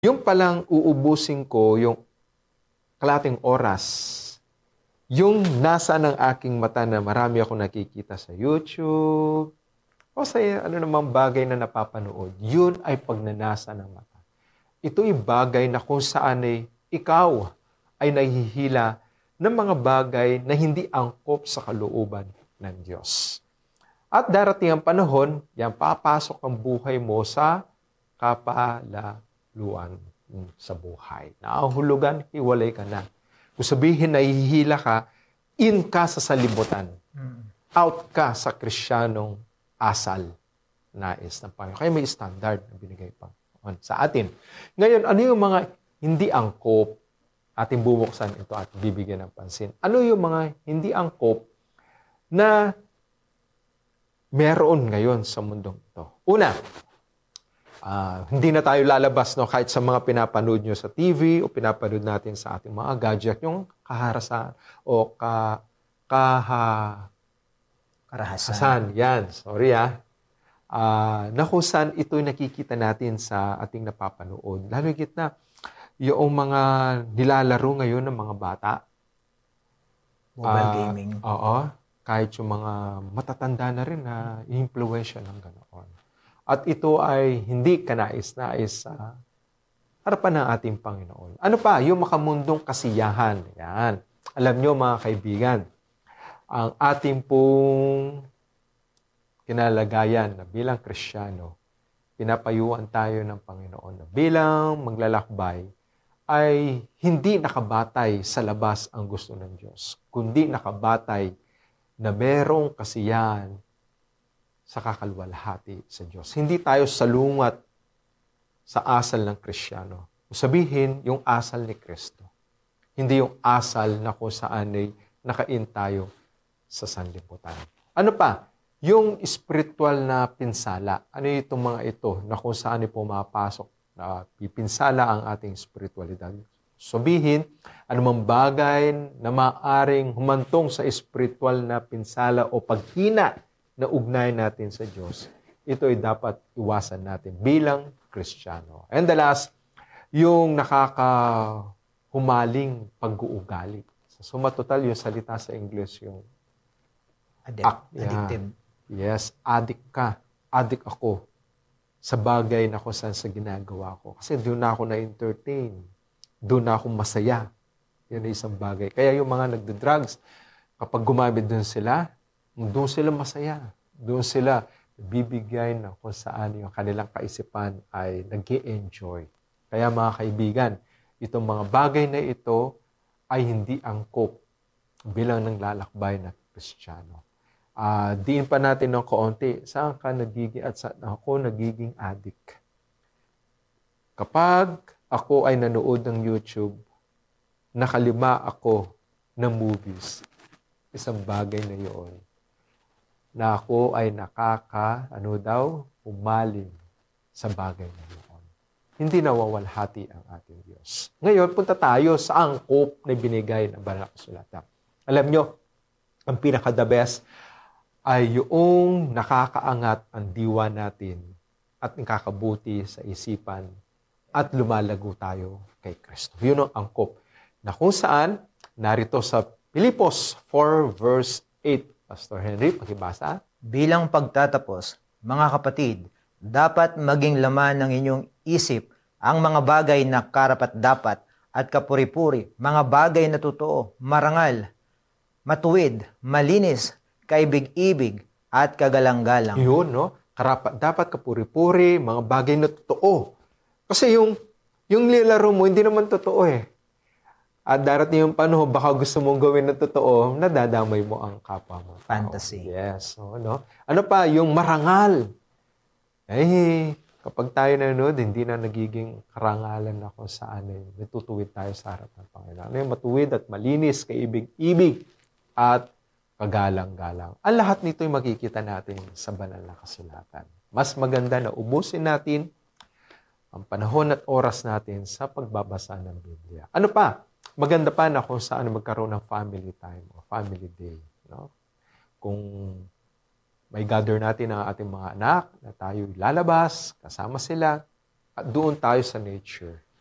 Yung palang uubusin ko yung kalating oras, yung nasa ng aking mata na marami ako nakikita sa YouTube, o sa ano namang bagay na napapanood, yun ay pagnanasa ng mata. Ito'y bagay na kung saan ay ikaw ay nahihila ng mga bagay na hindi angkop sa kalooban ng Diyos. At darating ang panahon, yan, papasok ang buhay mo sa kapalaluan sa buhay. Nakahulugan, hiwalay ka na. Kung sabihin nahihila ka, in ka sa salibutan. Out ka sa Kristiyanong asal nais ng Panginoon. Kaya may standard na binigay pa sa atin. Ngayon, ano yung mga hindi angkop? Ating bubuksan ito at bibigyan ng pansin. Ano yung mga hindi angkop na meron ngayon sa mundong ito? Una, hindi na tayo lalabas kahit sa mga pinapanood nyo sa TV o pinapanood natin sa ating mga gadget, yung kaharasan o karahasan. Yan, sorry na kung saan ito'y nakikita natin sa ating napapanood. Lalo higit na yung mga nilalaro ngayon ng mga bata. Mobile gaming. Oo. Kahit yung mga matatanda na rin na influensya ng ganoon. At ito ay hindi kanais-nais sa harapan ng ating Panginoon. Ano pa? Yung makamundong kasiyahan. Yan. Alam nyo mga kaibigan, ang ating pong kinalagayan na bilang Kristiyano, pinapayuan tayo ng Panginoon na bilang maglalakbay ay hindi nakabatay sa labas ang gusto ng Diyos, kundi nakabatay na merong kasiyahan sa kakalwalhati sa Diyos. Hindi tayo salungat sa asal ng Kristiyano. Sabihin, yung asal ni Kristo. Hindi yung asal na kung saan ay nakain tayo sa sanlibutan. Ano pa? Yung spiritual na pinsala. Ano itong mga ito na kung saan ay pumapasok na pipinsala ang ating spiritualidad? Sabihin, anumang bagay na maaring humantong sa spiritual na pinsala o paghina na ugnay natin sa Diyos, ito ay dapat iwasan natin bilang Kristiyano. And the last, yung nakakahumaling pag-uugali. Sa suma total, yung salita sa English, yung addictive. Yes, addict ka. Addict ako sa bagay na kung saan sa ginagawa ko. Kasi doon na ako na-entertain. Doon na ako masaya. Yan ay isang bagay. Kaya yung mga nagda-drugs, kapag gumamit doon sila masaya. Doon sila bibigay na kung saan yung kanilang kaisipan ay nag-i-enjoy. Kaya mga kaibigan, itong mga bagay na ito ay hindi angkop bilang naglalakbay na Kristiyano. Diin pa natin ng kaunti, saan ka nagiging at saan ako nagiging addict? Kapag ako ay nanood ng YouTube, nakalima ako ng movies. Isang bagay na yun. Na ako ay umaling sa bagay na yun. Hindi nawawalhati ang ating Diyos. Ngayon, punta tayo sa angkop na binigay ng Banal na Kasulatan. Alam nyo, ang pinaka-the best ay yung nakakaangat ang diwa natin at nakakabuti sa isipan at lumalago tayo kay Kristo. Yun ang angkop na kung saan narito sa Filipos 4 verse 8. Pastor Henry, pakibasa. Bilang pagtatapos, mga kapatid, dapat maging laman ng inyong isip ang mga bagay na karapat-dapat at kapuri-puri, mga bagay na totoo, marangal, matuwid, malinis, kaibig-ibig, at kagalang-galang. Yun, no? Dapat kapuri-puri, mga bagay na totoo. Kasi yung nilaro mo, hindi naman totoo eh. At darating yung panahon, baka gusto mong gawin na totoo, nadadamay mo ang kapwa mo. Fantasy. Yes. No? Ano pa? Yung marangal. Kapag tayo nanonood, hindi na nagiging karangalan na kung saan natutuwid tayo sa harap ng Panginoon. Ano yung matuwid at malinis, kaibig-ibig, at kagalang-galang. Ang lahat nito ay makikita natin sa Banal na Kasulatan. Mas maganda na ubusin natin ang panahon at oras natin sa pagbabasa ng Biblia. Ano pa? Maganda pa na kung saan magkaroon ng family time o family day. No? Kung may gather natin ang ating mga anak na tayo lalabas, kasama sila, at doon tayo sa nature.